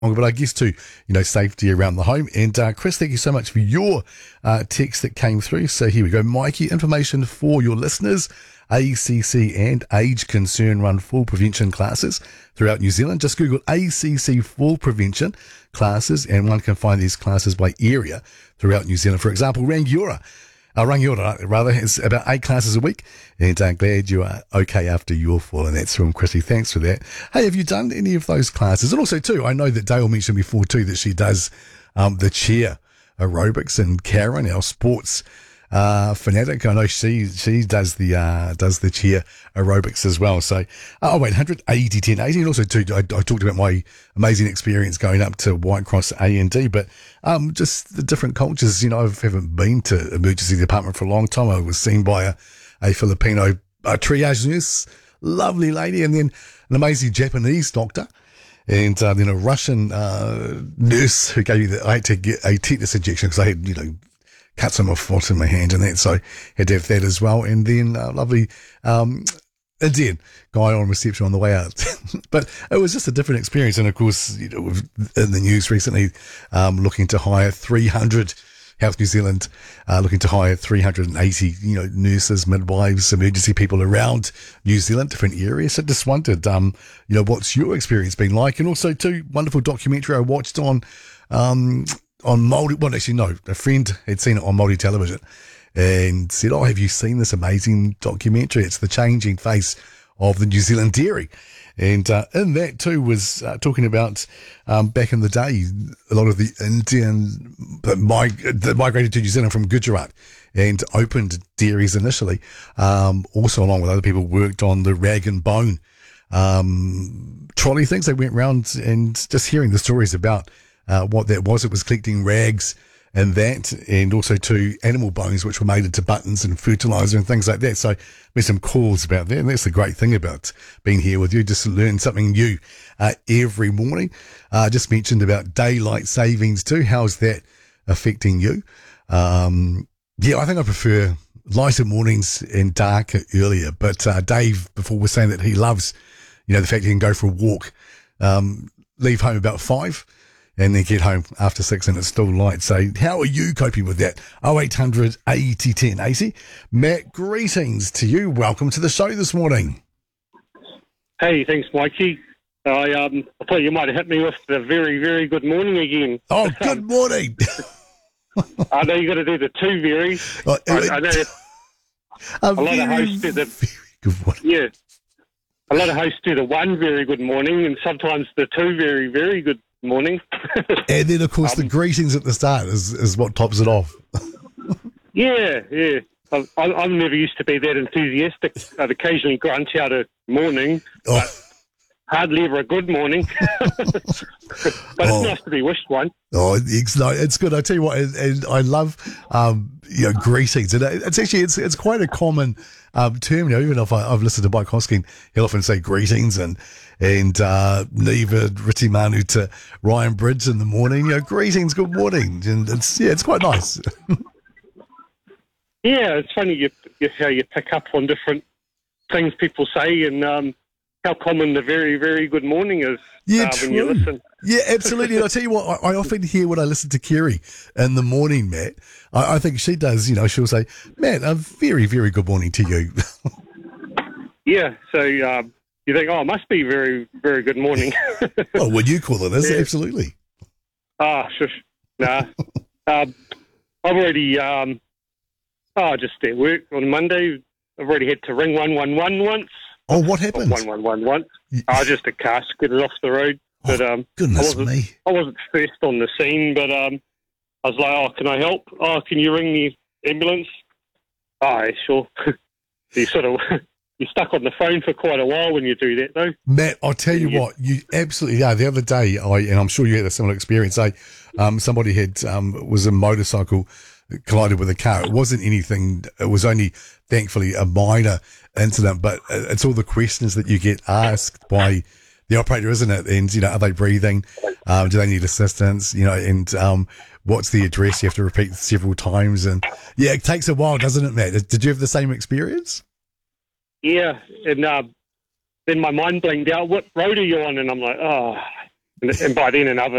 but I guess too, safety around the home. And Chris, thank you so much for your text that came through. So here we go. Mikey, information for your listeners. ACC and Age Concern run fall prevention classes throughout New Zealand. Just Google ACC fall prevention classes and one can find these classes by area throughout New Zealand. For example, Rangiora has about 8 classes a week, and glad you are okay after your fall, and that's from Chrissy. Thanks for that. Hey, have you done any of those classes? And also, too, I know that Dale mentioned before, too, that she does the chair aerobics, and Karen, our sports fanatic, I know she does the chair aerobics as well. So, 0800 80 10 80. And also, too, I talked about my amazing experience going up to White Cross A&D, but just the different cultures. I haven't been to emergency department for a long time. I was seen by a Filipino triage nurse, lovely lady, and then an amazing Japanese doctor. And then a Russian nurse who gave me I had to get a tetanus injection because I had, cut some off in my hand and that, so had to have that as well. And then lovely Indian guy on reception on the way out. But it was just a different experience. And of course, in the news recently, looking to hire 300, Health New Zealand looking to hire 380, nurses, midwives, emergency people around New Zealand, different areas. So just wondered, what's your experience been like? And also, too, wonderful documentary I watched on Māori. Well, actually, no, a friend had seen it on Māori television and said, have you seen this amazing documentary? It's the changing face of the New Zealand dairy. And in that, too, was talking about back in the day, a lot of the Indian that migrated to New Zealand from Gujarat and opened dairies initially. Also, along with other people, worked on the rag and bone trolley things. They went around and just hearing the stories about what that was. It was collecting rags and that, and also to animal bones, which were made into buttons and fertilizer and things like that. So there's some calls about that, and that's the great thing about being here with you, just to learn something new every morning. Just mentioned about daylight savings too. How's that affecting you? I think I prefer lighter mornings and darker earlier. But Dave before was saying that he loves, the fact he can go for a walk, leave home about 5, and then get home after 6 and it's still light. So how are you coping with that? 0800 80 10 80. Matt, greetings to you. Welcome to the show this morning. Hey, thanks, Mikey. I thought you might have hit me with the very, very good morning again. Oh, good morning. I know you got to do the two veries. I know a lot of hosts do the very good morning. Yeah. A lot of hosts do the one very good morning and sometimes the two very, very good morning. And then, of course, the greetings at the start is what tops it off. Yeah. I'm never used to be that enthusiastic. I'd occasionally grunt out a morning, but hardly ever a good morning. But it's nice to be wished one. Oh, it's good. I tell you what, and I love greetings, and it's actually it's quite a common term. Even if I've listened to Mike Hosking, he'll often say greetings and Neva Ritimanu to Ryan Bridge in the morning. Greetings, good morning, and it's quite nice. Yeah, it's funny how you pick up on different things people say and how common the very, very good morning is when you listen. Yeah, absolutely. And I'll tell you what, I often hear when I listen to Kerry in the morning, Matt. I think she does, she'll say, Matt, a very, very good morning to you. Yeah, so you think, it must be very, very good morning. Well, what you call it is, yeah. Absolutely. Shush. Nah. I've already, just at work on Monday, I've already had to ring 111 once. Oh, what happened? 111 once. Just a car skidded off the road. But goodness I wasn't first on the scene, but I was like, can I help? Can you ring the ambulance? Sure. You sort of... You're stuck on the phone for quite a while when you do that, though. Matt, I'll tell you what, you absolutely are. The other day, and I'm sure you had a similar experience, somebody was a motorcycle collided with a car. It wasn't anything, it was only, thankfully, a minor incident, but it's all the questions that you get asked by the operator, isn't it? And, are they breathing? Do they need assistance? And what's the address? You have to repeat several times. And, yeah, it takes a while, doesn't it, Matt? Did you have the same experience? Yeah, and then my mind blanked out. What road are you on? And I'm like, and by then another